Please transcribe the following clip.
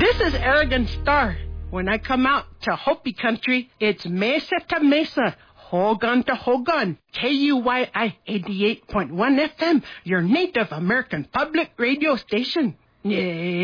This is Arrogant Star. When I come out to Hopi country, it's mesa to mesa, Hogan to Hogan, KUYI 88.1 FM, your Native American public radio station. Yay.